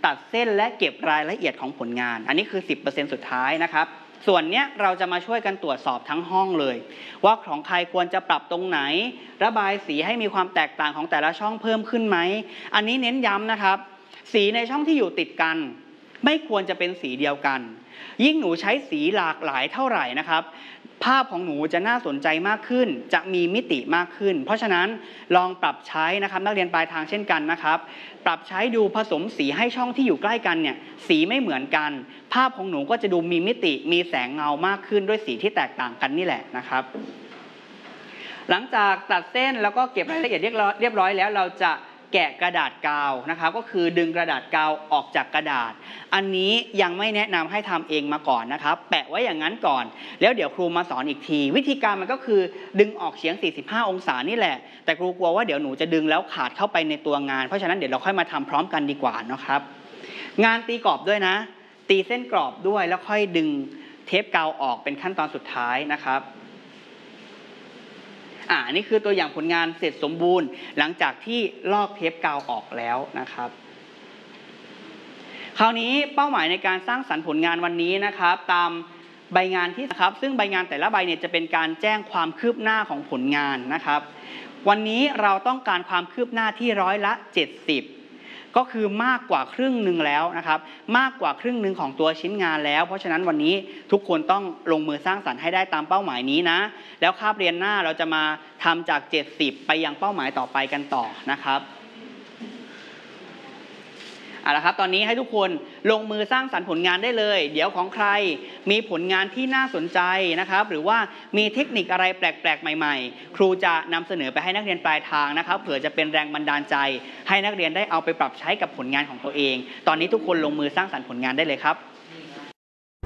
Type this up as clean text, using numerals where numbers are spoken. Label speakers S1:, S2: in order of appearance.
S1: ตัดเส้นและเก็บรายละเอียดของผลงานอันนี้คือ 10% สุดท้ายนะครับส่วนเนี้ยเราจะมาช่วยกันตรวจสอบทั้งห้องเลยว่าของใครควรจะปรับตรงไหนระบายสีให้มีความแตกต่างของแต่ละช่องเพิ่มขึ้นไหมอันนี้เน้นย้ำนะครับสีในช่องที่อยู่ติดกันไม่ควรจะเป็นสีเดียวกันยิ่งหนูใช้สีหลากหลายเท่าไหร่นะครับภาพของหนูจะน่าสนใจมากขึ้นจะมีมิติมากขึ้นเพราะฉะนั้นลองปรับใช้นะครับนักเรียนปลายทางเช่นกันนะครับปรับใช้ดูผสมสีให้ช่องที่อยู่ใกล้กันเนี่ยสีไม่เหมือนกันภาพของหนูก็จะดูมีมิติมีแสงเงามากขึ้นด้วยสีที่แตกต่างกันนี่แหละนะครับหลังจากตัดเส้นแล้วก็เก็บรายละเอียดเรียบร้อยแล้วเราจะแกะกระดาษกาวนะครับก็คือดึงกระดาษกาวออกจากกระดาษอันนี้ยังไม่แนะนำให้ทำเองมาก่อนนะครับแปะไว้อย่างนั้นก่อนแล้วเดี๋ยวครูมาสอนอีกทีวิธีการมันก็คือดึงออกเฉียง45องศานี่แหละแต่ครูกลัวว่าเดี๋ยวหนูจะดึงแล้วขาดเข้าไปในตัวงานเพราะฉะนั้นเดี๋ยวเราค่อยมาทำพร้อมกันดีกว่านะครับงานตีกรอบด้วยนะตีเส้นกรอบด้วยแล้วค่อยดึงเทปกาวออกเป็นขั้นตอนสุดท้ายนะครับนี่คือตัวอย่างผลงานเสร็จสมบูรณ์หลังจากที่ลอกเทปกาวออกแล้วนะครับคราวนี้เป้าหมายในการสร้างสรรค์ผลงานวันนี้นะครับตามใบงานที่นะครับซึ่งใบงานแต่ละใบเนี่ยจะเป็นการแจ้งความคืบหน้าของผลงานนะครับวันนี้เราต้องการความคืบหน้าที่70%ก็คือมากกว่าครึ่งหนึ่งแล้วนะครับมากกว่าครึ่งหนึ่งของตัวชิ้นงานแล้วเพราะฉะนั้นวันนี้ทุกคนต้องลงมือสร้างสรรค์ให้ได้ตามเป้าหมายนี้นะแล้วคาบเรียนหน้าเราจะมาทำจาก70ไปยังเป้าหมายต่อไปกันต่อนะครับครับตอนนี้ให้ทุกคนลงมือสร้างสรรค์ผลงานได้เลยเดี๋ยวของใครมีผลงานที่น่าสนใจนะครับหรือว่ามีเทคนิคอะไรแปลกๆใหม่ๆครูจะนำเสนอไปให้นักเรียนปลายทางนะครับเผื่อจะเป็นแรงบันดาลใจให้นักเรียนได้เอาไปปรับใช้กับผลงานของตัวเองตอนนี้ทุกคนลงมือสร้างสรรค์ผลงานได้เลยครับ